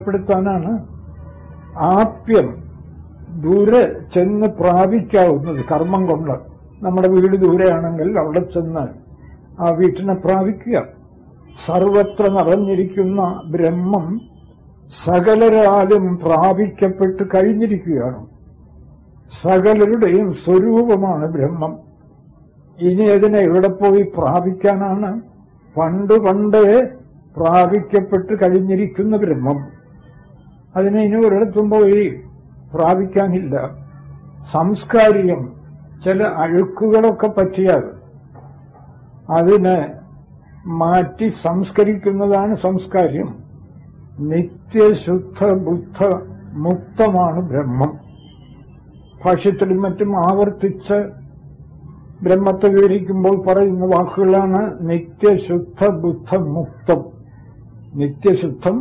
ബോധ്യപ്പെടുത്താനാണ് ആപ്യം ദൂരെ ചെന്ന് പ്രാപിക്കാവുന്നത് കർമ്മം കൊണ്ട്. നമ്മുടെ വീട് ദൂരെയാണെങ്കിൽ അവിടെ ചെന്ന് ആ വീട്ടിനെ പ്രാപിക്കുക. സർവത്ര നിറഞ്ഞിരിക്കുന്ന ബ്രഹ്മം സകലരാലും പ്രാപിക്കപ്പെട്ട് കഴിഞ്ഞിരിക്കുകയാണ്. സകലരുടെയും സ്വരൂപമാണ് ബ്രഹ്മം. ഇനി അതിനെ എവിടെ പോയി പ്രാപിക്കാനാണ്? പണ്ടേ പ്രാപിക്കപ്പെട്ട് കഴിഞ്ഞിരിക്കുന്ന ബ്രഹ്മം. അതിനെ ഇനി ഒരിടത്തും പോയി പ്രാപിക്കാനില്ല. സംസ്കാരികം ചില അഴുക്കുകളൊക്കെ പറ്റിയാൽ അതിനെ മാറ്റി സംസ്കരിക്കുന്നതാണ് സംസ്കാര്യം. നിത്യശുദ്ധ ബുദ്ധ മുക്തമാണ് ബ്രഹ്മം. ഭാഷ്യത്തിലും മറ്റും ആവർത്തിച്ച് ബ്രഹ്മത്തെ വിവരിക്കുമ്പോൾ പറയുന്ന വാക്കുകളാണ് നിത്യശുദ്ധ ബുദ്ധ മുക്തം. നിത്യശുദ്ധം,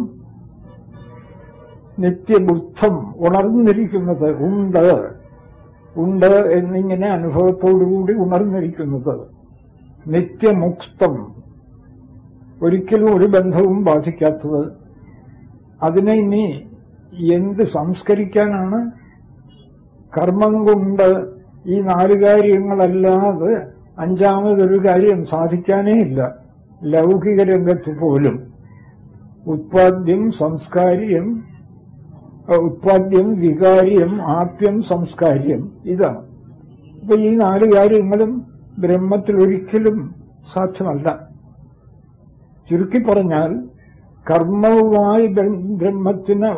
നിത്യബുദ്ധം, ഉണർന്നിരിക്കുന്നത്, ഉണ്ട് എന്നിങ്ങനെ അനുഭവത്തോടുകൂടി ഉണർന്നിരിക്കുന്നത്. നിത്യമുക്തം, ഒരിക്കലും ഒരു ബന്ധവും ബാധിക്കാത്തത്. അതിനെ ഇനി എന്ത് സംസ്കരിക്കാനാണ്? കർമ്മം കൊണ്ട് ഈ 4 കാര്യങ്ങളല്ലാതെ അഞ്ചാമതൊരു കാര്യം സാധിക്കാനേ ഇല്ല. ലൗകിക രംഗത്ത് പോലും ഉത്പാദ്യം സംസ്കാര്യം, ഉത്പാദ്യം വികാര്യം, ആപ്യം സംസ്കാര്യം, ഇതാണ്. അപ്പൊ ഈ 4 കാര്യങ്ങളും ബ്രഹ്മത്തിൽ ഒരിക്കലും സാധ്യമല്ല. ചുരുക്കി പറഞ്ഞാൽ കർമ്മവുമായി ബ്രഹ്മത്തിന്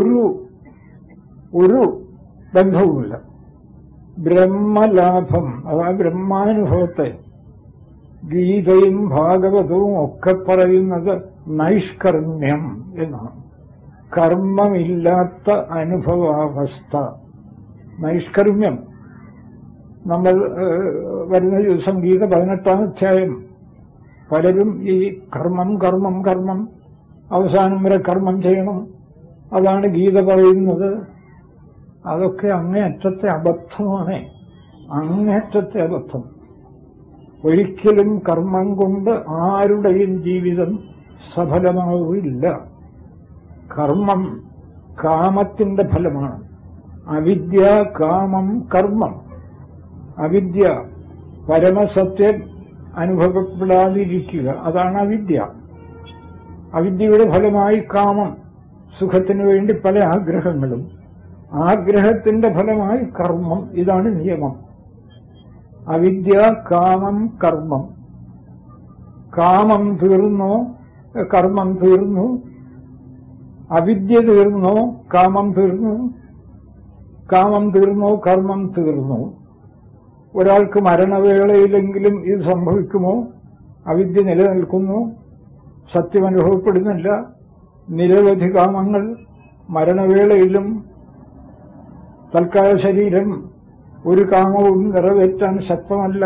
ഒരു ബന്ധവുമില്ല. ബ്രഹ്മലാഭം, അതായത് ബ്രഹ്മാനുഭവത്തെ ഗീതയും ഭാഗവതവും ഒക്കെ പറയുന്നത് നൈഷ്കർമ്മ്യം എന്നാണ്. കർമ്മമില്ലാത്ത അനുഭവാവസ്ഥ, നൈഷ്കർമ്മ്യം. നമ്മൾ വരുന്ന ദിവസം ഗീത 18-ാം അധ്യായം പലരും ഈ കർമ്മം അവസാനം വരെ കർമ്മം ചെയ്യണം, അതാണ് ഗീത പറയുന്നത്. അതൊക്കെ അങ്ങേയറ്റത്തെ അബദ്ധമാണ്. അങ്ങേയറ്റത്തെ അബദ്ധം. ഒരിക്കലും കർമ്മം കൊണ്ട് ആരുടെയും ജീവിതം സഫലമാവില്ല. കർമ്മം കാമത്തിന്റെ ഫലമാണ്. അവിദ്യ, കാമം, കർമ്മം. അവിദ്യ, പരമസത്യം അനുഭവപ്പെടാതിരിക്കുക, അതാണ് അവിദ്യ. അവിദ്യയുടെ ഫലമായി കാമം, സുഖത്തിനു വേണ്ടി പല ആഗ്രഹങ്ങളും. ആഗ്രഹത്തിന്റെ ഫലമായി കർമ്മം, ഇതാണ് നിയമം. അവിദ്യ, കാമം, കർമ്മം. കാമം തീർന്നോ കർമ്മം തീർന്നു, അവിദ്യ തീർന്നോ കാമം തീർന്നു, കാമം തീർന്നോ കർമ്മം തീർന്നു. ഒരാൾക്ക് മരണവേളയിലെങ്കിലും ഇത് സംഭവിക്കുമോ? അവിദ്യ നിലനിൽക്കുന്നു, സത്യം അനുഭവപ്പെടുന്നില്ല. നിരവധി കാമങ്ങൾ മരണവേളയിലും. തൽക്കാല ശരീരം ഒരു കാമവും നിറവേറ്റാൻ ശക്തമല്ല.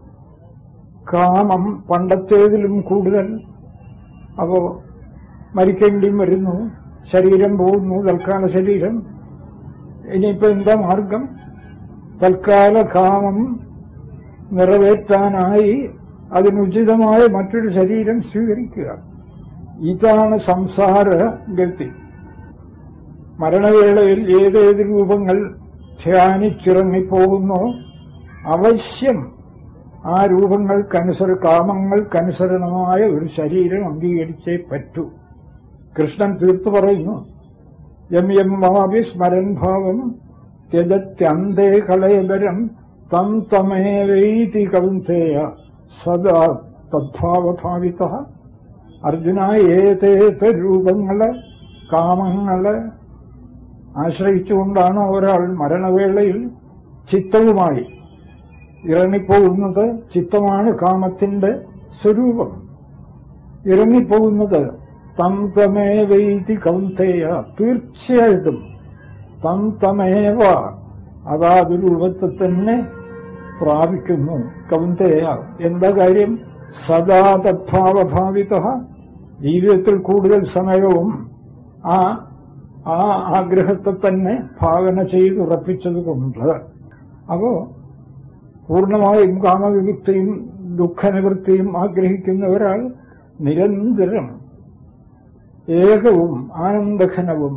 കാമം പണ്ടത്തേതിലും കൂടുതൽ. അപ്പോ മരിക്കേണ്ടിയും വരുന്നു, ശരീരം പോകുന്നു, തൽക്കാല ശരീരം. ഇനിയിപ്പോ എന്താ മാർഗം? തൽക്കാല കാമം നിറവേറ്റാനായി അതിനുചിതമായ മറ്റൊരു ശരീരം സ്വീകരിക്കുക. ഇതാണ് സംസാര ഗതി. മരണവേളയിൽ ഏതേത് രൂപങ്ങൾ ധ്യാനിച്ചിറങ്ങിപ്പോകുന്നോ അവശ്യം ആ കാമങ്ങൾക്കനുസരണമായ ഒരു ശരീരം അംഗീകരിച്ചേ പറ്റൂ. കൃഷ്ണൻ തീർത്തു പറയുന്നു, യം യം മമാപി സ്മരൻ ഭാവം ത്യജത്യന്തേ കളയബരം തം തമേവൈതി കൗന്ദേയ സദാ തദ്ഭാവഭാവിതഃ. അർജുന, ഏതേത് രൂപങ്ങള്, കാമങ്ങള് ആശ്രയിച്ചുകൊണ്ടാണ് ഒരാൾ മരണവേളയിൽ ചിത്തവുമായി ഇറങ്ങിപ്പോകുന്നത്. ചിത്തമാണ് കാമത്തിന്റെ സ്വരൂപം. ഇറങ്ങിപ്പോകുന്നത് തം തമേവൈതി കൗന്ദേയ, തീർച്ചയായിട്ടും തം തമേവ, അതാത് രൂപത്തെ തന്നെ പ്രാപിക്കുന്നു. കൗന്ദേയ, എന്താ കാര്യം? സദാ തദ്ഭാവഭാവിതഃ. ജീവിതത്തിൽ കൂടുതൽ സമയവും ആ ആഗ്രഹത്തെ തന്നെ ഭാവന ചെയ്തുറപ്പിച്ചതുകൊണ്ട്. അപ്പോ പൂർണ്ണമായും കാമവിമുക്തിയും ദുഃഖനിവൃത്തിയും ആഗ്രഹിക്കുന്ന ഒരാൾ നിരന്തരം ഏകവും ആനന്ദഘനവും